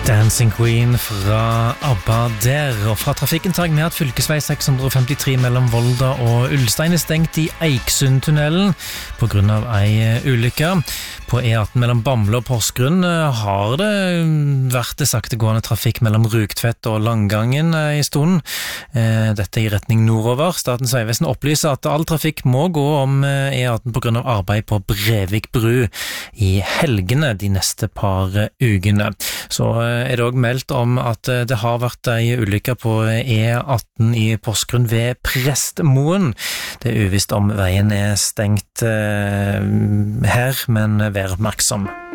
Dancing Queen fra ABBA der, og fra trafikken tar jeg med at fylkesvei 653 mellom Volda og Ulstein stengt i Eiksundtunnelen på grunn av ei ulykke. På E18 mellom Bamble og Porsgrunn har det vært det saktegående trafikk mellom Rugtvedt og Langangen i stunden. Dette i retning nordover. Statens vegvesen opplyser at all trafikk må gå om E18 på grunn av arbeid på Brevik bru i helgene de neste par ukene. Så er det også meldt om at det har vært en ulykke på E18 i Porsgrunn ved Prestmoen. Det er uvisst om veien er stengt her, men vær oppmerksom.